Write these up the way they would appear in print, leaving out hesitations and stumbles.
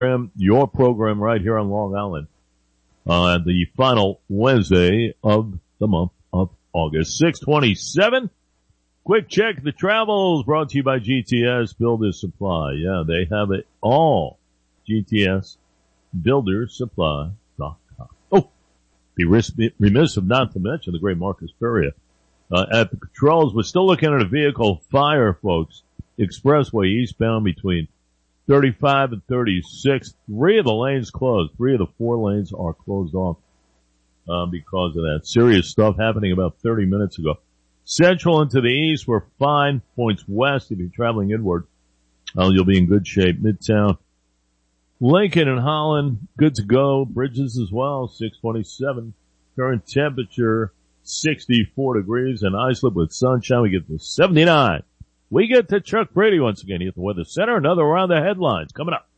your program right here on Long Island. The final Wednesday of the month of August. 627. Quick check of the travels brought to you by GTS Builder Supply. Yeah, they have it all. GTS BuilderSupply.com. Oh, be remiss of not to mention the great Marcus Feria. At the controls, we're still looking at a vehicle fire, folks. Expressway eastbound between 35 and 36. 3 of the lanes closed. 3 of the 4 lanes are closed off because of that. Serious stuff happening about 30 minutes ago. Central and to the east, we're fine. Points west, if you're traveling inward, you'll be in good shape. Midtown, Lincoln and Holland, good to go. Bridges as well, 627. Current temperature, 64 degrees. And Islip with sunshine, we get to 79. We get to Chuck Brady once again here at the Weather Center. Another round of headlines coming up.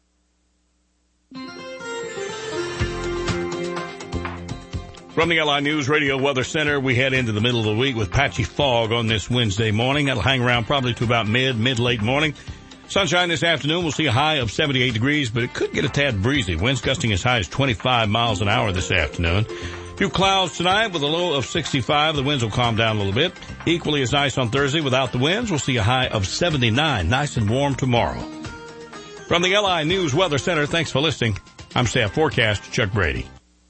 From the LI News Radio Weather Center, we head into the middle of the week with patchy fog on this Wednesday morning. That'll hang around probably to about mid-late morning. Sunshine this afternoon. We'll see a high of 78 degrees, but it could get a tad breezy. Winds gusting as high as 25 miles an hour this afternoon. A few clouds tonight with a low of 65. The winds will calm down a little bit. Equally as nice on Thursday without the winds. We'll see a high of 79. Nice and warm tomorrow. From the LI News Weather Center, thanks for listening. I'm Staff Forecast Chuck Brady.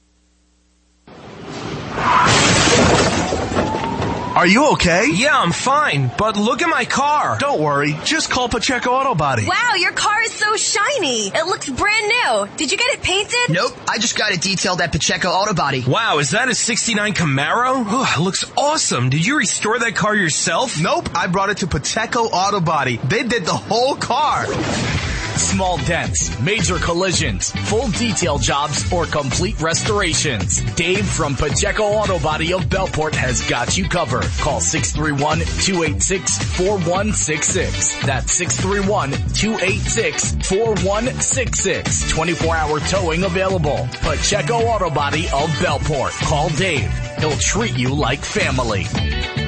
Are you okay? Yeah, I'm fine, but look at my car. Don't worry, just call Pacheco Auto Body. Wow, your car is so shiny. It looks brand new. Did you get it painted? Nope, I just got it detailed at Pacheco Auto Body. Wow, is that a 69 Camaro? Oh, it looks awesome. Did you restore that car yourself? Nope, I brought it to Pacheco Auto Body. They did the whole car. Small dents, major collisions, full detail jobs, or complete restorations. Dave from Pacheco Auto Body of Bellport has got you covered. Call 631-286-4166. That's 631-286-4166. 24-hour towing available. Pacheco Auto Body of Bellport. Call Dave. He'll treat you like family.